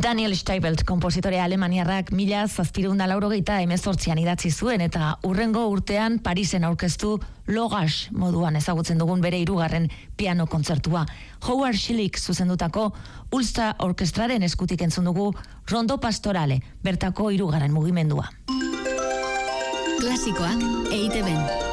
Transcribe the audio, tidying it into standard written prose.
Daniel Steibelt, konpositore alemaniarrak 1788an idatzi zuen eta hurrengo urtean Parisen aurkeztu Logas moduan ezagutzen dugun bere 3. piano kontzertua. Howard Schillig zuzendutako Ulster Orkestraren eskutik entzun dugu Rondo Pastorale, bertako 3. mugimendua. Klasikoak EITB-n.